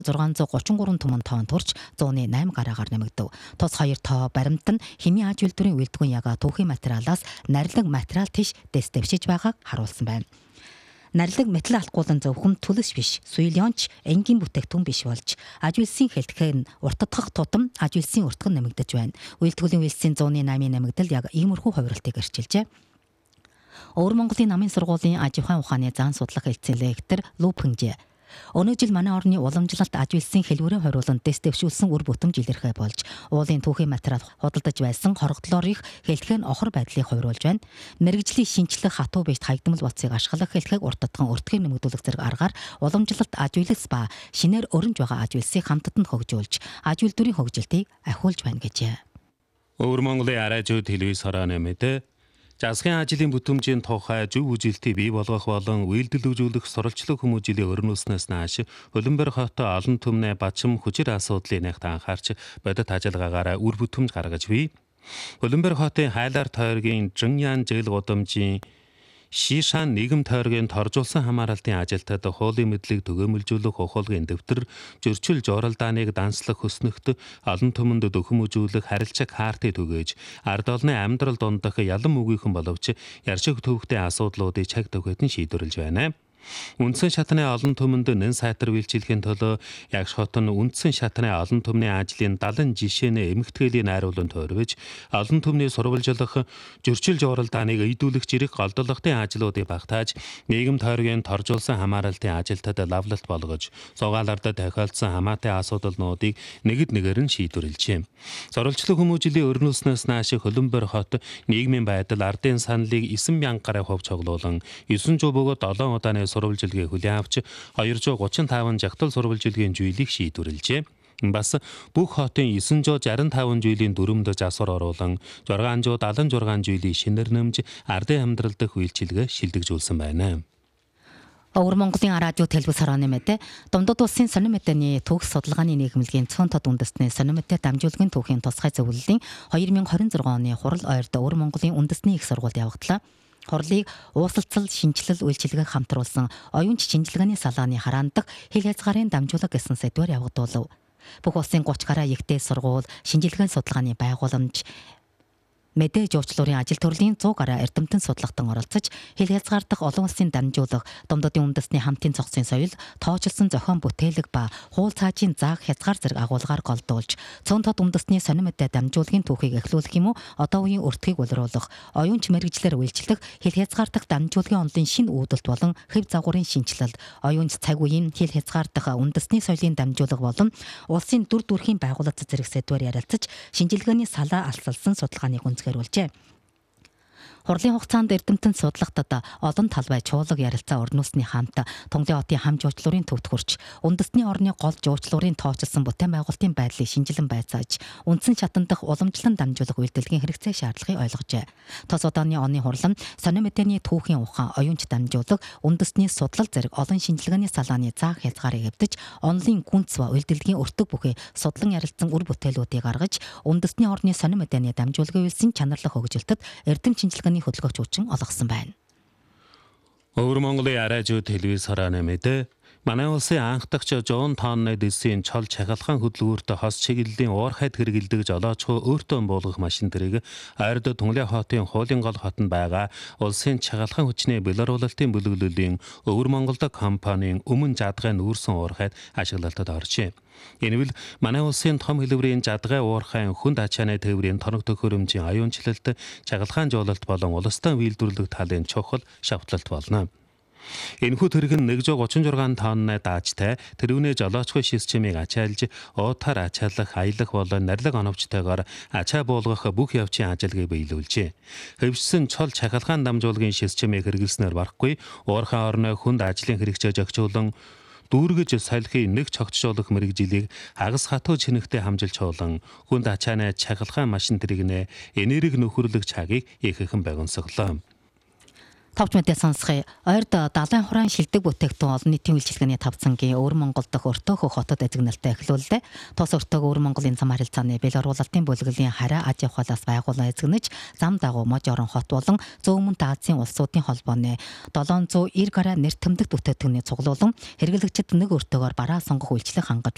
633 түмэн тоон төрж 108 гараагаар нэмэгдэв. Тус 2 тоо баримт нь химийн аж үйлдвэрийн үйлдвэрийн яга түүхийн материалаас нарилаг материал тийш дэвшиж байгааг харуулсан байна. Нарилаг метал алхгуулан зөвхөн төлөс биш, суйлионч энгийн бүтээгдэхүүн биш болж аж үйлсийн хэлтгэн уртдах тутам аж үйлсийн уртган нэмэгдэж байна. Үйлдвэрлэлийн үйлсийн 108-ийн нэмэгдэл яг иймэрхүү хувиралтыг эрчилжээ. Өвөр Монголын намын сургуулийн аж ахуйн ухааны зан судлах хэлтсийн лектор Лүп Хэнжээ. Өнөө жил манай орны уламжлалт аж үйлсийн хэлбэрийн хориулан дэвшүүлсэн үр бүтэмж илэрхэ болж уулын түүхийн материал худалдаж байсан хорогдлоорыг хэлтгэн охор байдлыг хувируулж байна. Мэргэжлийн шинжлэх хатуу биет хаягдмал бацыг ашиглах хэлтгэг уртдган өртгийг нэмэгдүүлэх зэрэг аргаар уламжлалт аж үйлс ба шинээр өрнж байгаа аж үйлсийг хамтад нь хөгжүүлж аж үйлдвэрийн хөгжилтийг ахиулж байна гэжээ. Өвөр Монголын араажууд телевиз хорооны мэдээ засгийн ажлын бүтэмжийн тухай зөв үжилтийг бий болгох болон үйлдэл үзүүлэх сурвалжлах хүмүүжлийн өрнүүлснээс нааш Улаанбаатар хотод олон түмний бачим хүчээр асуудлыг нэгт анхаарч бодит ажиллагаагаар үр бүтэмж гаргаж бий. Улаанбаатар хотын хайлаар тойргийн Жиньян жил гудамжийн Шишан нийгэм тойргийн торжуулсан хамааралтын ажилтнад хуулийн мэдлэг түгээмэлжүүлэх ухуулгын дэвтэр, зөрчил журалдааныг данслах хөснөгт олон түмэнд дөхөм үзүүлэх харилцаг хаартыг түгээж, ард олны амьдрал дундах ялан үгийнхэн боловч яршиг төвхтэй асуудлуудыг чаг төгөөд нь шийдвэрлэж байна. Үндсэн шатны олон түмэнд нэн сайтар үйлчилгээний төлөө Ягш хотын үндсэн шатны олон түмний ажлын 70 жишээний эмгэтгээлийн найруулан тойрвож олон түмний сурвалжлах зөрчил журалдааныг эйдүүлэх зэрэг голдолготын ажлуудыг багтааж нийгэм тойргийн торжуулсан хамааралтын ажилтнад лавлалт болгож сугаалардад тохиолдсон хамаатай асуудалнуудыг нэгэд нэгээр нь шийдвэрлэжээ. Сурвалжлах хүмүүжлийн өрнүүлснээс нааш Улаанбаатар хот нийгмийн байдал ардын саналыг 9,000 гаруй хувь цуглуулан 900 бөгөөд 7 удааны сурвалжилгээ хүлээн авч 235 жагтал сурвалжилгээний жуулийг шийдвэрлэжээ. Бас бүх хотын 965 жуулийн дүрмд засвар оруулан 676 жуулийн шинээр нэмж ардын амьдрал дэх үйлчилгээ шилдэгжүүлсэн байна. Өвөр Монголын радио телевиз хорооны мэдээ Дундад улсын сонин мэдээний төгс судалгааны нийгэмлэгийн цөөн тод үндэсний сонин мэдээ дамжуулгын түүхийн тусгай зөвлөлийн 2026 оны хурал ойрд Өвөр Монголын үндэсний их сургуульд явагдлаа. Хурлыг уусалцал шинжилэл үйлчилгээг хамтруулсан оюунч шинжилгээний салааны хараандах хил хязгаарын дамжуулга гэсэн сэдвээр явагдуулав. Бүх улсын 30 гаруй ихтэй сургууль, шинжилгээний судалгааны байгууламж, мэдээ жуулчлалын ажил төрлийн 100 гаруй эрдэмтэн судлагтан оролцож хил хязгаардах олон улсын дамжуулга, Дундадын үндэсний хамтын цогцын соёл, тоочилсон зохион бүтээлэг ба хуул цаажийн заах хязгаар зэрэг агуулгаар голдуулж, цөөн тод үндэсний сонин мэдээ дамжуулгын түүхийг эхлүүлэх юм уу, одоо үеийн өртгийг улируулах, оюунч мэргэжлэр үйлчлэх, хил хязгаардах дамжуулгын онолын шинэ үүдэлт болон хэв загварын шинжилэл, оюунч цаг үеийн хил хязгаардах үндэсний соёлын дамжуулга болон улсын дүр төрхийн байгууллага зэрэг сэдвээр ярилцаж, шинжилгээний салаа алсалсан судалгааныг гэрүүлжээ. Хурлын хугацаанд эрдэмтэн судлагтад олон талбай чуулга ярилцаа өрнүүлсний хамт Тунгалин хотын хам жуулчлалын төвд хүрч үндэсний орны гол жуулчлалын тоочилсан бүтээн байгуулалтын байдлыг шинжилэн байцааж үндсэн шатан дахь уламжлан дамжуулах үйлдэлгийн хэрэгцээ шаардлагыг ойлгожээ. Тос удааны оны хурлан сонин мэдээний түүхийн ухаан, оюунч дамжуулах, үндэсний судлал зэрэг олон шинжилгээний салааны заах хязгаарыг хэвдэж онлын гүнц ба үйлдэлгийн өртөг бүхий судлан ярилцсан үр бүтээлүүдийг гаргаж үндэсний орны сонин мэдээний дамжуулгын үйлсийн чанарлах хөгжилтөд эрдэм шинжилгээний хөтөлгөөч хүчин олгосон байна. Өвөр Монголын араажууд телевиз хорооны мэдээ манай улсын анх дахь Жон тонны дэсийн чол чахалхан хөдөлгөөрт хос чиглэлийн уурхайд хэрэгэлдэг жолоочхоо өөртөө буулгах машин тэрэг ойрд Тунгалин хотын хуулийн гол хотод байгаа улсын чахалхан хүчний белоруулалтын бүлэглэлийн Өвөр Монголд компанийн өмнө жадгай нүүрсэн уурхайд ашиглалтад оржээ. Энэ нь манай улсын том хэлбэрийн жадгай уурхайн хүнд ачааны тээврийн тоног төхөөрөмжийн аюунчлалт, чагалгаан жуулалт болон улстай үйлдвэрлэх талын чухал шавтлалт болно. Энэхүү тэрэг нь 136 тонны даажтай тэрүүнээ жолоочхой системийг ачаалж уутаар ачаалах, аялах болон нарилга оновчтойгоор ачаа буулгах бүх явцын ажиллагааг биелүүлжээ. Хөвсөн чол чахалгаан дамжуулгын системийг хэрэглэснээр барахгүй уурхай орны хүнд ажлын хэрэгцээ зохицуулан дүүргэж салхийг нэг цогцжуулах мэрэгжилийг хагас хатуу чинэгтэй хамжилж хуулан хүнд ачааны чахалгаан машин тэрэгнээ энерги нөхөрлөх цагийг ихэнхэн байгонсголоо. Товч мэдээ сонсхий. Ойрд далайн хураан шилдэг бүтээгдэхүүн олон нийтийн үйлчилгээний 5 цагийн Өвөр Монгол дахь Өртөөхөө хотод ажигналтай эхлүүлдэ. Тус Өртөөгөө Өвөр Монголын зам харилцааны белоруулалтын бүлэглэлийн хараа аж ахуйлаас байгуулан эзэгнэж зам дагуу мож орон хот болон Зүүн Өмнөд Азийн улсуудын холбооны 790 гаруй нэр тэмдэг бүтээгдэхүүний цуглуулан хэрэглэгчид нэг өртөөгөөр бараа сонгох үйлчлэг хангаж